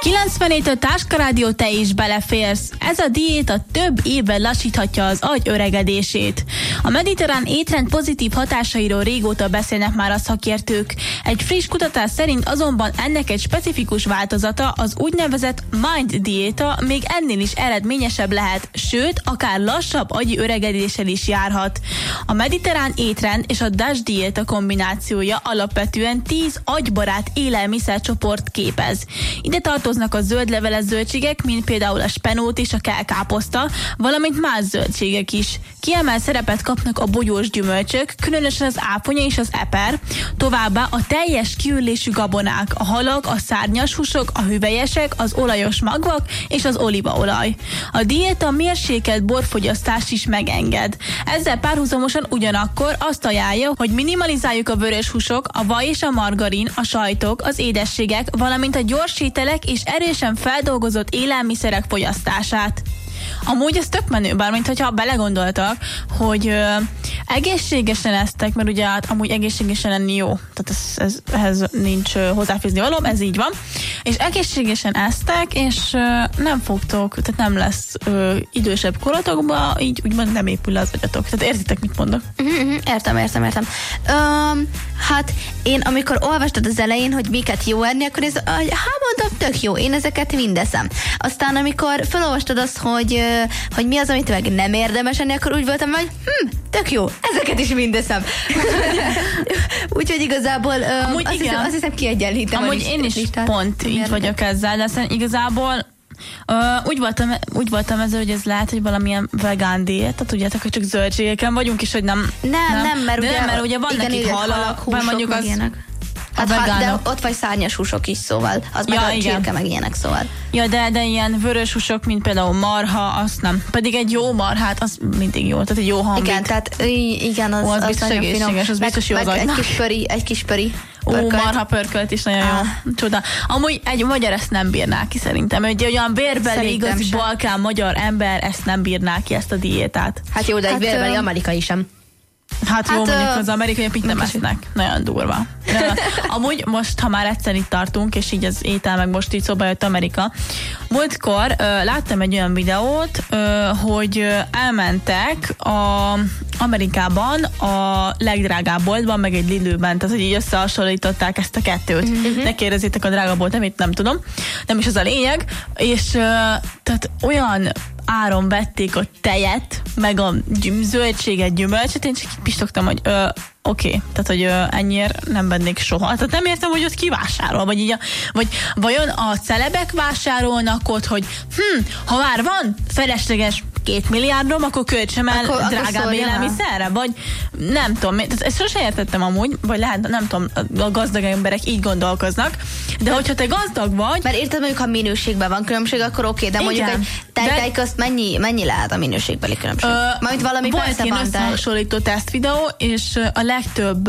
97 a Táska Rádió, te is beleférsz. Ez a diéta több évben lassíthatja az agy öregedését. A mediterrán étrend pozitív hatásairól régóta beszélnek már a szakértők. Egy friss kutatás szerint azonban ennek egy specifikus változata, az úgynevezett MIND diéta még ennél is eredményesebb lehet, sőt, akár lassabb agyi öregedéssel is járhat. A mediterrán étrend és a DASH diéta kombinációja alapvetően 10 agybarát élelmiszercsoport képez. Ide tartoznak a zöldleveles zöldségek, mint például a spenót és a kelkáposzta, valamint más zöldségek is. Kiemelt szerepet kapnak a bogyós gyümölcsök, különösen az áponya és az eper, továbbá a teljes kiürlésű gabonák, a halak, a szárnyas húsok, a hüvelyesek, az olajos magvak és az olívaolaj. A diéta mérsékelt borfogyasztást is megenged. Ezzel párhuzamosan ugyanakkor azt ajánlja, hogy minimalizáljuk a vörös húsok, a vaj és a margarin, a sajtok, az édességek, valamint a gyors ételek és erősen feldolgozott élelmiszerek fogyasztását. Amúgy ez tök menő, bármint hogyha belegondoltak, hogy egészségesen esztek, mert ugye amúgy egészségesen lenni jó, tehát ehhez nincs hozzáfűzni valóm, ez így van, és egészségesen esztek, és nem fogtok, tehát nem lesz idősebb korotokban, így úgymond nem épül le az agyatok. Tehát értitek, mit mondok? Értem. Hát én amikor olvastad az elején, hogy miket jó enni, akkor mondom, tök jó, én ezeket mind eszem. Aztán amikor felolvastad azt, hogy mi az, amit meg nem érdemes enni, akkor úgy voltam, hogy tök jó, ezeket is mind eszem. Úgyhogy igazából azt hiszem kiegyenlítem. Amúgy én is pont így vagyok ezzel, de aztán igazából úgy voltam ezzel, hogy ez lehet, hogy valamilyen vegán diéta, tudjátok, hogy csak zöldségeken vagyunk, és hogy nem, mert ugye vannak itt halak, húsok, mondjuk az ilyenek. De ott vagy szárnyas húsok is, szóval az meg a csirke, meg ilyenek, szóval. Ja, de ilyen vörös húsok, mint például marha, azt nem. Pedig egy jó marhát, az mindig jó, tehát egy jó hambit. Igen, tehát igen, az biztos egészséges, az biztos jó az agynak. Egy kis pöri. Marha pörkölt is nagyon jó. Csoda. Amúgy egy magyar ezt nem bírná ki szerintem. Egy olyan vérbeli, igazi balkán magyar ember ezt nem bírná ki, ezt a diétát. Hát jó, de egy vérbeli amerikai sem. Hát jó, mondjuk az amerikaiak itt nem esznek. Nagyon durva. Amúgy most, ha már egyszer itt tartunk, és így az étel meg most így szóba jött Amerika. Múltkor láttam egy olyan videót, hogy elmentek Amerikában a legdrágább boltban, meg egy Lidlben, tehát hogy így összehasonlították ezt a kettőt. Ne kérdezzétek a drága bolt, amit nem tudom. Nem is az a lényeg. És tehát olyan áron vették a tejet, meg a zöldséget, gyümölcsöt, én csak pistogtam, hogy oké, tehát hogy ennyire nem vennék soha. Tehát nem értem, hogy ott kivásárol, vagy vajon a celebek vásárolnak ott, hogy ha már van felesleges 2 milliárdom, akkor költsem el drágább élelmiszerre, vagy nem tudom, ezt sose értettem amúgy, vagy lehet, nem tudom, a gazdag emberek így gondolkoznak, de hogyha te gazdag vagy... Mert érted, mondjuk, ha minőségben van különbség, akkor oké, de mondjuk egy tej közt mennyi lehet a minőségbeli különbség? Majd valami volt ilyen összehasonlító teszt videó, és a legtöbb